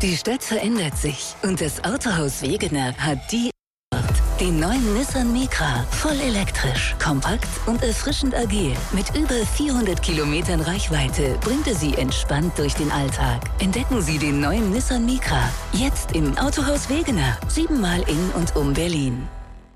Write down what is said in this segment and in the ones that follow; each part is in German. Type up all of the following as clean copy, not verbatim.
Die Stadt verändert sich und das Autohaus Wegener hat den neuen Nissan Micra. Voll elektrisch, kompakt und erfrischend agil. Mit über 400 Kilometern Reichweite bringt er Sie entspannt durch den Alltag. Entdecken Sie den neuen Nissan Micra. Jetzt im Autohaus Wegener. 7-mal in und um Berlin.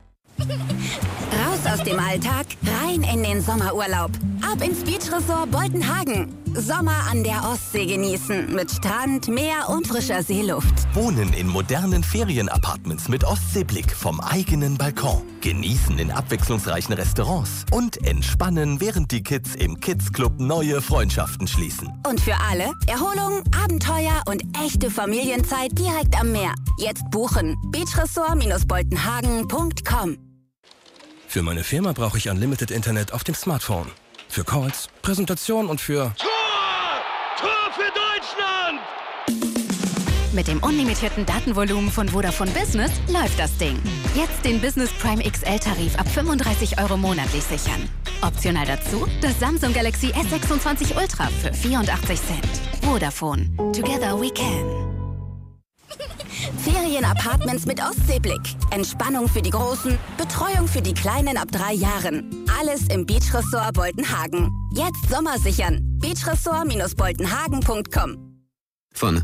Raus aus dem Alltag, rein in den Sommerurlaub. Ab ins Beachresort Boltenhagen. Sommer an der Ostsee genießen. Mit Strand, Meer und frischer Seeluft. Wohnen in modernen Ferienapartments mit Ostseeblick vom eigenen Balkon. Genießen in abwechslungsreichen Restaurants. Und entspannen, während die Kids im Kids Club neue Freundschaften schließen. Und für alle Erholung, Abenteuer und echte Familienzeit direkt am Meer. Jetzt buchen. Beachresort-boltenhagen.com. Für meine Firma brauche ich Unlimited Internet auf dem Smartphone. Für Calls, Präsentation und für... Tor für Deutschland! Mit dem unlimitierten Datenvolumen von Vodafone Business läuft das Ding. Jetzt den Business Prime XL-Tarif ab 35 € monatlich sichern. Optional dazu das Samsung Galaxy S26 Ultra für 84 Cent. Vodafone. Together we can. Ferienapartments mit Ostseeblick. Entspannung für die Großen, Betreuung für die Kleinen ab 3 Jahren. Alles im Beachresort Boltenhagen. Jetzt Sommer sichern. Beachresort-boltenhagen.com. Von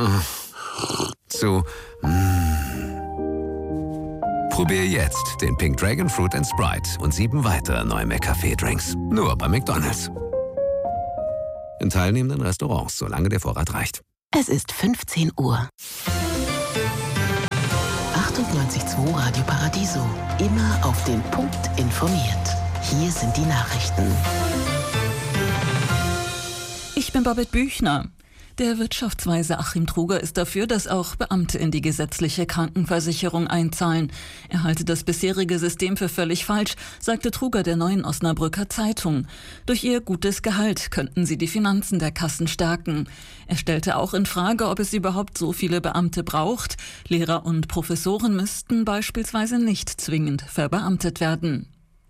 zu Probier jetzt den Pink Dragon Fruit and Sprite und 7 weitere neue McCafé-Drinks. Nur bei McDonald's. In teilnehmenden Restaurants, solange der Vorrat reicht. Es ist 15 Uhr. 98.2 Radio Paradiso. Immer auf den Punkt informiert. Hier sind die Nachrichten. Ich bin Babette Büchner. Der Wirtschaftsweise Achim Truger ist dafür, dass auch Beamte in die gesetzliche Krankenversicherung einzahlen. Er halte das bisherige System für völlig falsch, sagte Truger der Neuen Osnabrücker Zeitung. Durch ihr gutes Gehalt könnten sie die Finanzen der Kassen stärken. Er stellte auch in Frage, ob es überhaupt so viele Beamte braucht. Lehrer und Professoren müssten beispielsweise nicht zwingend verbeamtet werden.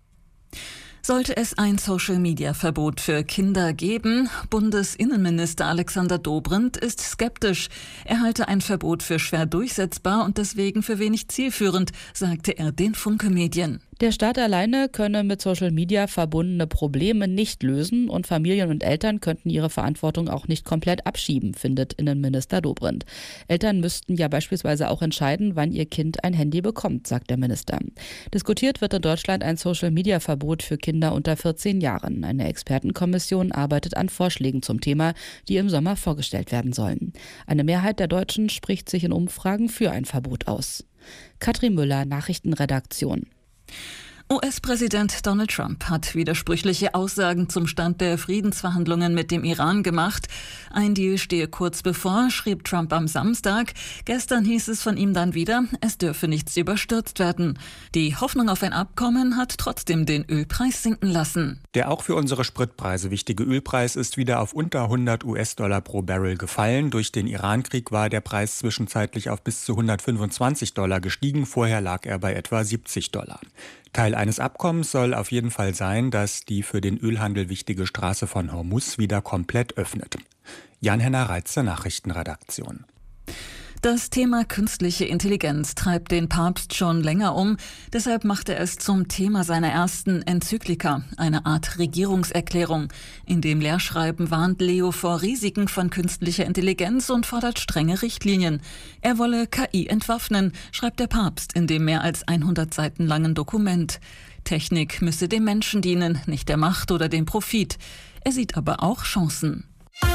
Sollte es ein Social-Media-Verbot für Kinder geben? Bundesinnenminister Alexander Dobrindt ist skeptisch. Er halte ein Verbot für schwer durchsetzbar und deswegen für wenig zielführend, sagte er den Funke-Medien. Der Staat alleine könne mit Social Media verbundene Probleme nicht lösen und Familien und Eltern könnten ihre Verantwortung auch nicht komplett abschieben, findet Innenminister Dobrindt. Eltern müssten ja beispielsweise auch entscheiden, wann ihr Kind ein Handy bekommt, sagt der Minister. Diskutiert wird in Deutschland ein Social Media Verbot für Kinder unter 14 Jahren. Eine Expertenkommission arbeitet an Vorschlägen zum Thema, die im Sommer vorgestellt werden sollen. Eine Mehrheit der Deutschen spricht sich in Umfragen für ein Verbot aus. Katrin Müller, Nachrichtenredaktion. US-Präsident Donald Trump hat widersprüchliche Aussagen zum Stand der Friedensverhandlungen mit dem Iran gemacht. Ein Deal stehe kurz bevor, schrieb Trump am Samstag. Gestern hieß es von ihm dann wieder, es dürfe nichts überstürzt werden. Die Hoffnung auf ein Abkommen hat trotzdem den Ölpreis sinken lassen. Der auch für unsere Spritpreise wichtige Ölpreis ist wieder auf unter 100 US-Dollar pro Barrel gefallen. Durch den Iran-Krieg war der Preis zwischenzeitlich auf bis zu 125 Dollar gestiegen. Vorher lag er bei etwa 70 Dollar. Teil eines Abkommens soll auf jeden Fall sein, dass die für den Ölhandel wichtige Straße von Hormuz wieder komplett öffnet. Jan-Henner Reitze, Nachrichtenredaktion. Das Thema künstliche Intelligenz treibt den Papst schon länger um. Deshalb macht er es zum Thema seiner ersten Enzyklika, eine Art Regierungserklärung. In dem Lehrschreiben warnt Leo vor Risiken von künstlicher Intelligenz und fordert strenge Richtlinien. Er wolle KI entwaffnen, schreibt der Papst in dem mehr als 100 Seiten langen Dokument. Technik müsse dem Menschen dienen, nicht der Macht oder dem Profit. Er sieht aber auch Chancen.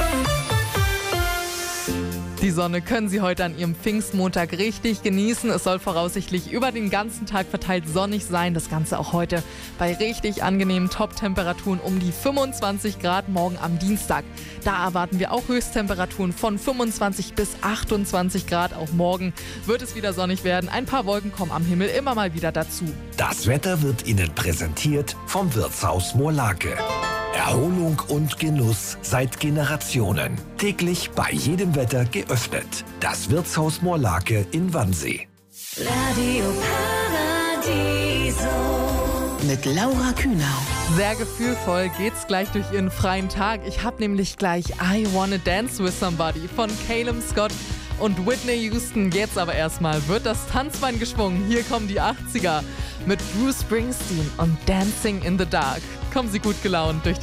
Die Sonne können Sie heute an Ihrem Pfingstmontag richtig genießen. Es soll voraussichtlich über den ganzen Tag verteilt sonnig sein. Das Ganze auch heute bei richtig angenehmen Top-Temperaturen um die 25 Grad morgen am Dienstag. Da erwarten wir auch Höchsttemperaturen von 25 bis 28 Grad. Auch morgen wird es wieder sonnig werden. Ein paar Wolken kommen am Himmel immer mal wieder dazu. Das Wetter wird Ihnen präsentiert vom Wirtshaus Moorlake. Erholung und Genuss seit Generationen. Täglich bei jedem Wetter geöffnet. Das Wirtshaus Moorlake in Wannsee. Radio Paradiso. Mit Laura Kühnau. Sehr gefühlvoll geht's gleich durch Ihren freien Tag. Ich habe nämlich gleich I Wanna Dance With Somebody von Caleb Scott und Whitney Houston. Jetzt aber erstmal wird das Tanzbein geschwungen. Hier kommen die 80er mit Bruce Springsteen und Dancing in the Dark. Kommen Sie gut gelaunt durch